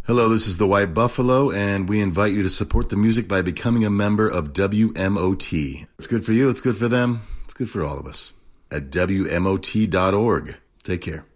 Hello, this is the White Buffalo, and we invite you to support the music by becoming a member of WMOT. It's good for you, it's good for them, it's good for all of us. At WMOT.org. Take care.